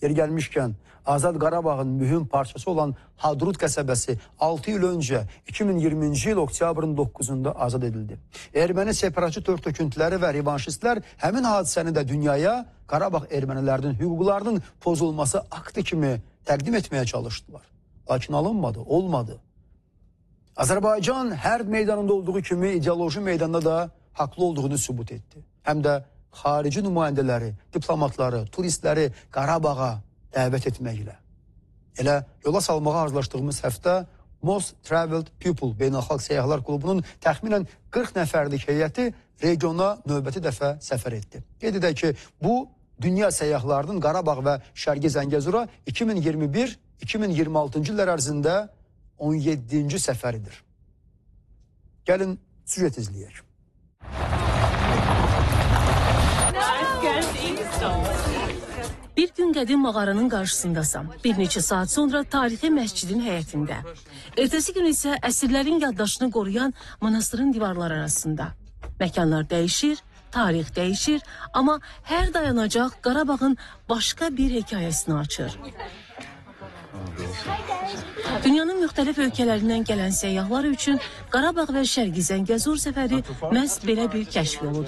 Yeri gəlmişkən, Azad Qarabağın mühüm parçası olan Hadrut qəsəbəsi 6 il öncə 2020-ci il oktyabrın 9-da azad edildi. Erməni separatçı törtöküntüləri və revanşistlər həmin hadisəni də dünyaya Qarabağ ermənilərinin hüquqlarının pozulması aktı kimi təqdim etməyə çalışdılar. Lakin alınmadı, olmadı. Azərbaycan hərb meydanında olduğu kimi ideoloji meydanda da haqlı olduğunu sübut etdi. Həm də xarici nümayəndələri, diplomatları, turistləri Qarabağa dəvət etməklə. Elə yola salmağa hazırlaşdığımız həftə Most Traveled People Beynəlxalq Səyyahlar Klubunun təxminən 40 nəfərlik heyəti regiona növbəti dəfə səfər etdi. Qeyd edək ki, bu dünya səyyahlarının Qarabağ və Şərqi Zəngəzura 2021-2026-cı illər ərzində 17-ci səfəridir. Gəlin süjet izləyək. Bir gün qədim mağaranın qarşısındasam. Bir neçə saat sonra tarixi məscidin həyətində. Ertəsi gün isə əsirlərin yaddaşını qoruyan monastırın divarları arasında. Məkanlar dəyişir, tarix dəyişir, amma hər dayanacaq Qarabağın başqa bir hekayəsini açır. Dünyanın müxtəlif ölkələrindən gələn səyyahlar üçün Qarabağ və Şərqi Zəngəzur səfəri məhz belə bir kəşf yoludur.